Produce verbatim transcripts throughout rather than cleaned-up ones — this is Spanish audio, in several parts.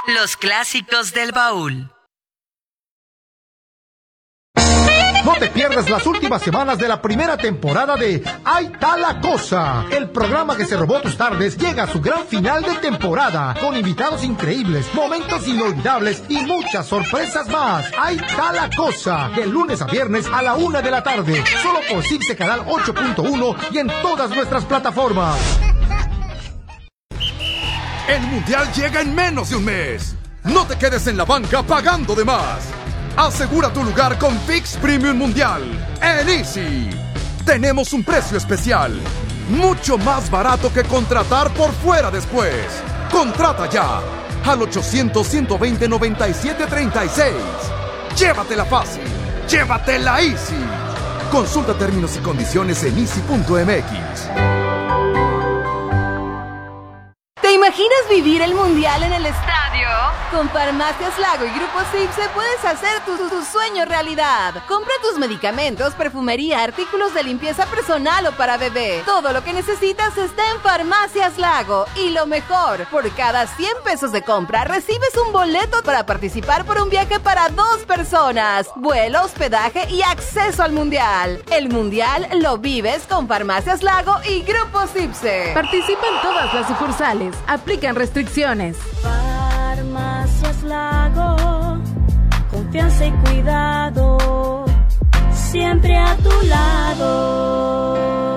Los clásicos del baúl. No te pierdas las últimas semanas de la primera temporada de Ahí está la cosa. El programa que se robó tus tardes llega a su gran final de temporada, con invitados increíbles, momentos inolvidables y muchas sorpresas más. Ahí está la cosa, de lunes a viernes a la una de la tarde, solo por Cipse Canal ocho punto uno y en todas nuestras plataformas. El Mundial llega en menos de un mes. No te quedes en la banca pagando de más. Asegura tu lugar con Fix Premium Mundial en Easy. Tenemos un precio especial, mucho más barato que contratar por fuera después. Contrata ya al ochocientos, ciento veinte, noventa y siete treinta y seis. Llévatela fácil, llévatela Easy. Consulta términos y condiciones en easy punto m x. ¿Te imaginas vivir el Mundial en el estadio? Con Farmacias Lago y Grupo Cipse puedes hacer tu, tu, tu sueño realidad. Compra tus medicamentos, perfumería, artículos de limpieza personal o para bebé. Todo lo que necesitas está en Farmacias Lago. Y lo mejor, por cada cien pesos de compra recibes un boleto para participar por un viaje para dos personas. Vuelo, hospedaje y acceso al Mundial. El Mundial lo vives con Farmacias Lago y Grupo Cipse. Participa en todas las sucursales. Aplican restricciones. Farmacias Lago, confianza y cuidado, siempre a tu lado.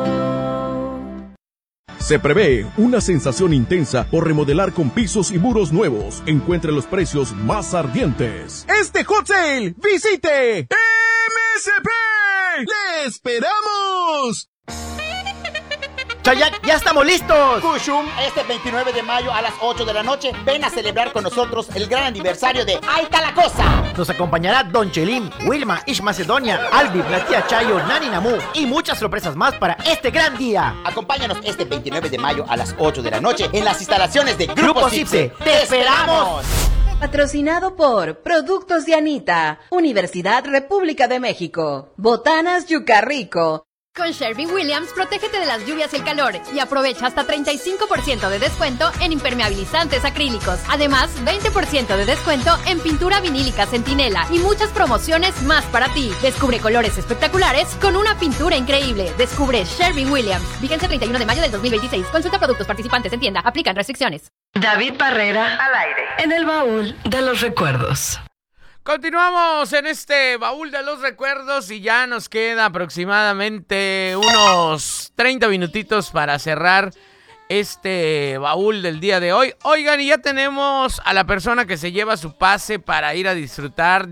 Se prevé una sensación intensa por remodelar con pisos y muros nuevos. Encuentre los precios más ardientes. Este hot sale, visite M S P. ¡Le esperamos! Chayak, ya estamos listos. Kushum, este veintinueve de mayo a las ocho de la noche, ven a celebrar con nosotros el gran aniversario de Ahí está la cosa. Nos acompañará Don Chelín, Wilma, Ish Macedonia, Albi, la tía Chayo, Nani Namu y muchas sorpresas más para este gran día. Acompáñanos este veintinueve de mayo a las ocho de la noche en las instalaciones de Grupo, Grupo Cipse. Cipse. ¡Te esperamos! Patrocinado por Productos de Anita, Universidad República de México, Botanas Yucarrico. Con Sherwin-Williams, protégete de las lluvias y el calor y aprovecha hasta treinta y cinco por ciento de descuento en impermeabilizantes acrílicos. Además, veinte por ciento de descuento en pintura vinílica Centinela y muchas promociones más para ti. Descubre colores espectaculares con una pintura increíble. Descubre Sherwin-Williams. Vigencia treinta y uno de mayo del dos mil veintiséis. Consulta productos participantes en tienda. Aplican restricciones. David Barrera al aire en el baúl de los recuerdos. Continuamos en este baúl de los recuerdos y ya nos queda aproximadamente unos treinta minutitos para cerrar este baúl del día de hoy. Oigan, y ya tenemos a la persona que se lleva su pase para ir a disfrutar